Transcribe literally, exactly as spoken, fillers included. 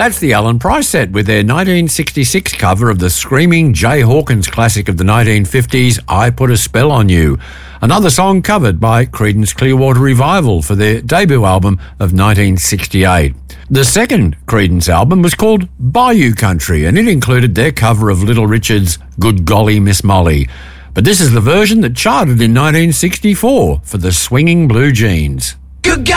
That's the Alan Price Set with their nineteen sixty-six cover of the screaming Jay Hawkins classic of the nineteen fifties, I Put a Spell on You. Another song covered by Creedence Clearwater Revival for their debut album of nineteen sixty-eight. The second Creedence album was called Bayou Country, and it included their cover of Little Richard's Good Golly Miss Molly. But this is the version that charted in nineteen sixty-four for the Swinging Blue Jeans. Good